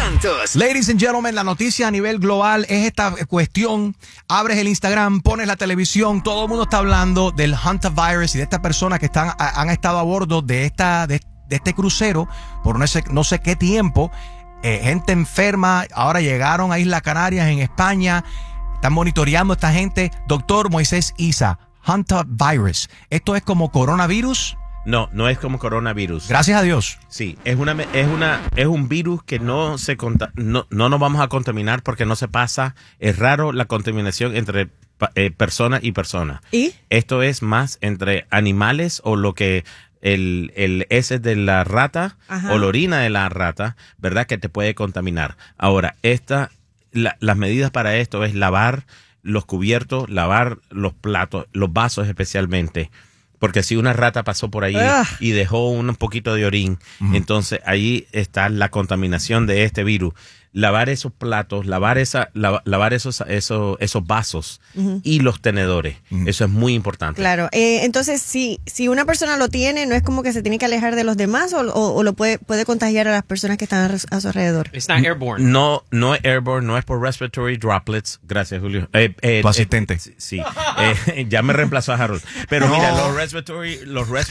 Santos. Ladies and gentlemen, la noticia a nivel global es esta cuestión. Abres el Instagram, pones la televisión, todo el mundo está hablando del hantavirus y de estas personas que han estado a bordo de este crucero por no sé qué tiempo. Gente enferma, ahora llegaron a Islas Canarias en España. Están monitoreando a esta gente. Doctor Moisés Isa, hantavirus, ¿esto es como coronavirus? No, no es como coronavirus. Gracias a Dios. Sí, es un virus que no nos vamos a contaminar porque no se pasa. Es raro la contaminación entre persona y persona. ¿Y? Esto es más entre animales o lo que el heces de la rata. Ajá. O la orina de la rata, ¿verdad? Que te puede contaminar. Ahora, las medidas para esto es lavar los cubiertos, lavar los platos, los vasos especialmente. Porque si una rata pasó por ahí y dejó un poquito de orín, entonces ahí está la contaminación de este virus. Lavar esos platos, lavar esos vasos y los tenedores. Eso es muy importante. Claro. Entonces, si una persona lo tiene, ¿no es como que se tiene que alejar de los demás o lo puede contagiar a las personas que están a su alrededor? It's not airborne. No es airborne, no es por respiratory droplets. Gracias, Julio. Tu asistente. Sí. Ya me reemplazó a Harold. Pero mira, los respiratory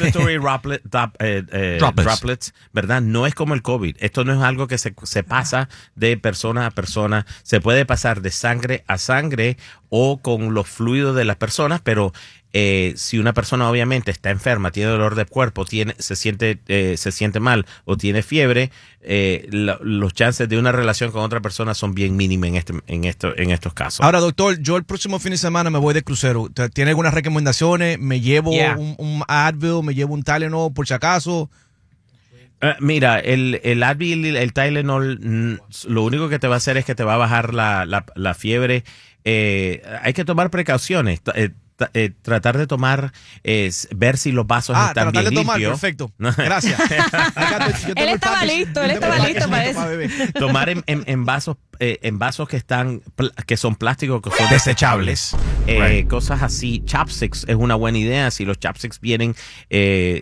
droplets, ¿verdad? No es como el COVID. Esto no es algo que se pasa de persona a persona. Se puede pasar de sangre a sangre o con los fluidos de las personas, pero si una persona obviamente está enferma, tiene dolor de cuerpo, se siente mal o tiene fiebre, los chances de una relación con otra persona son bien mínimas en estos casos. Ahora, doctor, yo el próximo fin de semana me voy de crucero. ¿Tiene algunas recomendaciones? ¿Me llevo un Advil? ¿Me llevo un Tylenol por si acaso? Mira, el Advil, el Tylenol, lo único que te va a hacer es que te va a bajar la fiebre. Hay que tomar precauciones. Tratar de tomar, ver si los vasos están bien limpios. Tomar, perfecto. Gracias. Él estaba listo para eso. Tomar en vasos que son plásticos, que son desechables. Cosas así. Chopsticks es una buena idea. Si los chopsticks vienen, el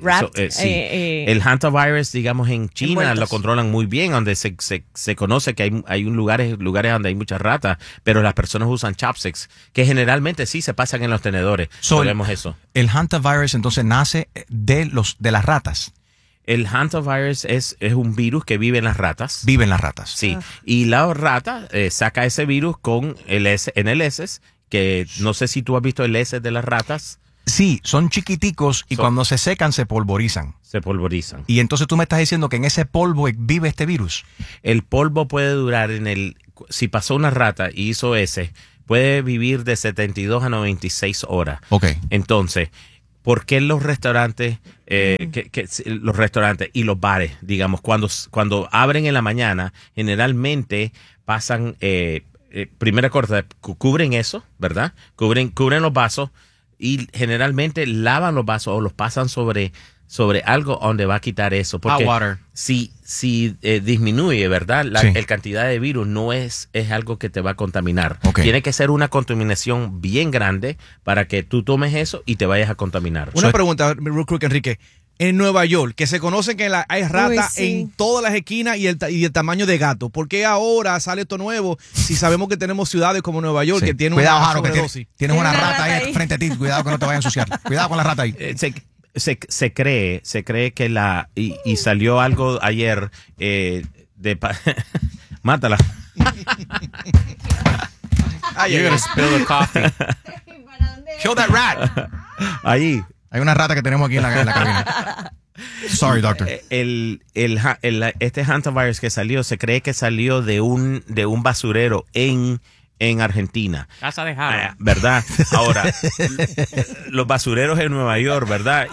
hantavirus, digamos, en China envueltos. lo controlan muy bien, donde se conoce que hay lugares donde hay muchas ratas, pero las personas usan chopsticks, que generalmente sí se pasan en los tenedores. Sabemos eso. El hantavirus entonces nace de las ratas. El hantavirus es un virus que vive en las ratas. Vive en las ratas. Sí. Y la rata saca ese virus con el heces, que no sé si tú has visto el heces de las ratas. Sí, son chiquiticos y cuando se secan se polvorizan. Se polvorizan. Y entonces tú me estás diciendo que en ese polvo vive este virus. El polvo puede durar si pasó una rata y hizo ese, puede vivir de 72 a 96 horas. Ok. Entonces, ¿por qué los restaurantes los restaurantes y los bares, digamos, cuando abren en la mañana, generalmente pasan, primera cosa, cubren eso, ¿verdad? Cubren los vasos y generalmente lavan los vasos o los pasan sobre algo donde va a quitar eso. Porque water. si disminuye, ¿verdad? Sí. El cantidad de virus no es algo que te va a contaminar. Okay. Tiene que ser una contaminación bien grande para que tú tomes eso y te vayas a contaminar. Una pregunta, real quick, Enrique. En Nueva York, que se conocen que hay ratas en todas las esquinas y el tamaño de gato. ¿Por qué ahora sale esto nuevo si sabemos que tenemos ciudades como Nueva York que tienen una sobredosis? Tienes una rata ahí frente a ti. Cuidado que no te vaya a ensuciar. Cuidado con la rata ahí. Se cree que y salió algo ayer mátala. You're gonna spill the coffee. Kill that rat. Ahí. Hay una rata que tenemos aquí en la cabina. Sorry, doctor. Este hantavirus que salió, se cree que salió de un basurero en Argentina. Casa de Jara. ¿Verdad? Ahora, los basureros en Nueva York, ¿verdad?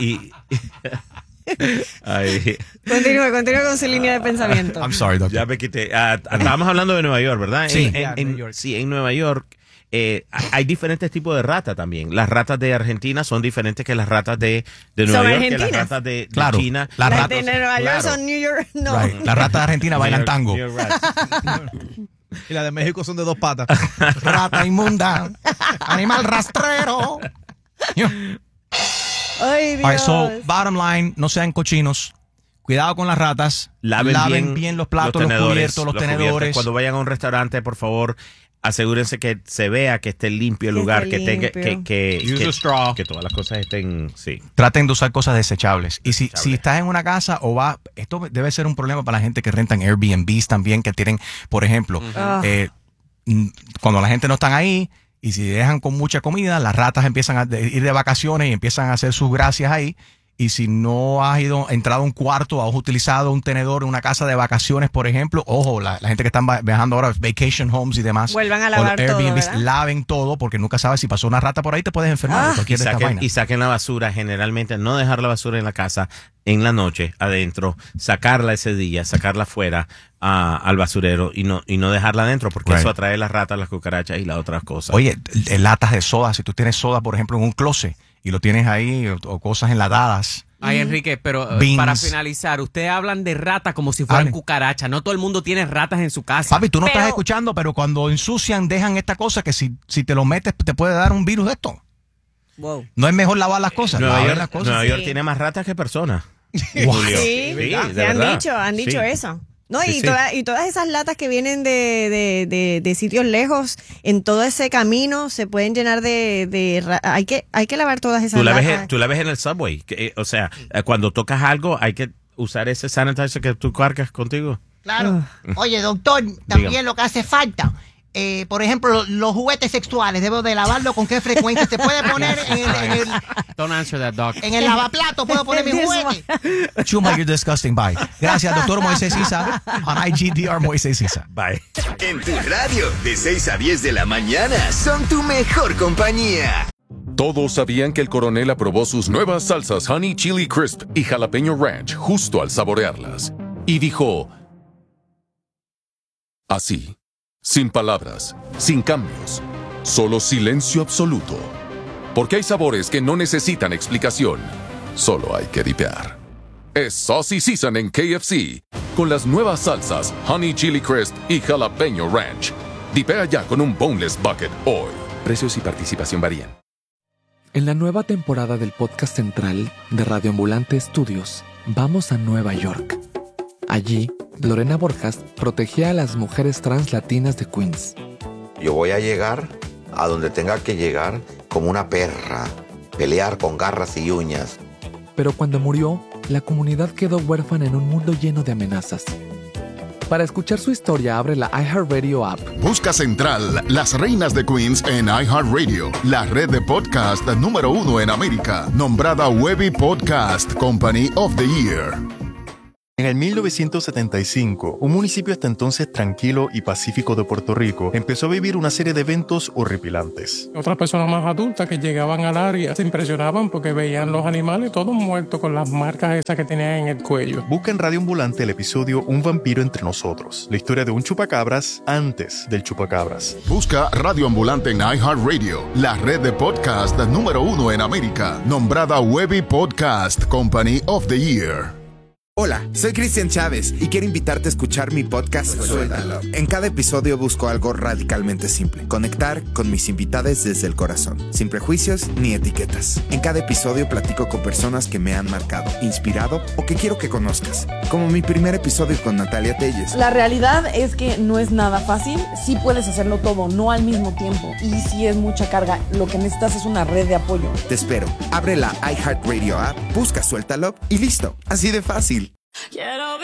Continúa con su línea de pensamiento. I'm sorry, doctor. Ya me quité. Estábamos hablando de Nueva York, ¿verdad? Sí. En Nueva York. Hay diferentes tipos de ratas también. Las ratas de Argentina son diferentes que las ratas de Nueva York, que las ratas de China. Las de Nueva York son New York. No. Right. Las ratas de Argentina bailan tango. Y las de México son de 2 patas. Rata inmunda. Animal rastrero. Ay, Dios. All right, so, bottom line, no sean cochinos. cuidado con las ratas. Laven bien los platos, los cubiertos, los tenedores. Cuando vayan a un restaurante, por favor, asegúrense que se vea que esté limpio el lugar, que tenga que todas las cosas estén, sí. Traten de usar cosas desechables. Y si estás en una casa esto debe ser un problema para la gente que rentan Airbnbs también, que tienen, por ejemplo, cuando la gente no está ahí y si dejan con mucha comida, las ratas empiezan a ir de vacaciones y empiezan a hacer sus gracias ahí. Y si no has entrado a un cuarto o has utilizado un tenedor en una casa de vacaciones, por ejemplo, ojo, la gente que están viajando ahora, vacation homes y demás. Vuelvan a lavar todo, ¿verdad? Laven todo, porque nunca sabes si pasó una rata por ahí, te puedes enfermar. Y saquen la basura, generalmente no dejar la basura en la casa en la noche, adentro, sacarla ese día, sacarla afuera al basurero y no dejarla adentro, porque eso atrae las ratas, las cucarachas y las otras cosas. Oye, latas de soda, si tú tienes soda, por ejemplo, en un closet, y lo tienes ahí, o cosas enlatadas. Ay, Enrique, pero Beans. Para finalizar, ustedes hablan de ratas como si fueran cucarachas. No todo el mundo tiene ratas en su casa. Papi, tú no estás escuchando, pero cuando ensucian, dejan esta cosa que si te lo metes, te puede dar un virus de esto. Wow. No es mejor lavar las cosas. Nueva York tiene más ratas que personas. Julio. Sí, han dicho eso. No, todas esas latas que vienen de sitios lejos, en todo ese camino se pueden llenar hay que lavar todas esas latas. Tú la ves en el subway. O sea, cuando tocas algo hay que usar ese sanitizer que tú cargas contigo. Claro. Oye, doctor, también lo que hace falta. Por ejemplo, los juguetes sexuales, ¿debo de lavarlo con qué frecuencia? ¿Se puede poner Don't answer that, doc. en el lavaplato? ¿Puedo poner mi juguete? Chuma, you're disgusting. Bye. Gracias, doctor Moisés Isa. On IGDR Moisés Isa. Bye. En tu radio, de 6 a 10 de la mañana, son tu mejor compañía. Todos sabían que el coronel aprobó sus nuevas salsas Honey Chili Crisp y Jalapeño Ranch justo al saborearlas. Y dijo... así. Sin palabras, sin cambios, solo silencio absoluto. Porque hay sabores que no necesitan explicación, solo hay que dipear. Es Saucy Season en KFC, con las nuevas salsas Honey Chili Crisp y Jalapeño Ranch. Dipea ya con un Boneless Bucket hoy. Precios y participación varían. En la nueva temporada del podcast central de Radio Ambulante Estudios, vamos a Nueva York. Allí, Lorena Borjas protegía a las mujeres trans latinas de Queens. Yo voy a llegar a donde tenga que llegar como una perra, pelear con garras y uñas. Pero cuando murió, la comunidad quedó huérfana en un mundo lleno de amenazas. Para escuchar su historia, abre la iHeartRadio app. Busca Central, las reinas de Queens en iHeartRadio, la red de podcast número 1 en América, nombrada Webby Podcast Company of the Year. En el 1975, un municipio hasta entonces tranquilo y pacífico de Puerto Rico empezó a vivir una serie de eventos horripilantes. Otras personas más adultas que llegaban al área se impresionaban porque veían los animales todos muertos con las marcas esas que tenían en el cuello. Busca en Radio Ambulante el episodio Un vampiro entre nosotros, la historia de un chupacabras antes del chupacabras. Busca Radio Ambulante en iHeartRadio, la red de podcast número 1 en América, nombrada Webby Podcast Company of the Year. Hola, soy Cristian Chávez y quiero invitarte a escuchar mi podcast Suéltalo. En cada episodio busco algo radicalmente simple: conectar con mis invitados desde el corazón, sin prejuicios ni etiquetas. En cada episodio platico con personas que me han marcado, inspirado o que quiero que conozcas, como mi primer episodio con Natalia Telles. La realidad es que no es nada fácil. Sí puedes hacerlo todo, no al mismo tiempo, y sí es mucha carga. Lo que necesitas es una red de apoyo. Te espero. Abre la iHeartRadio app, busca Suéltalo y listo. Así de fácil.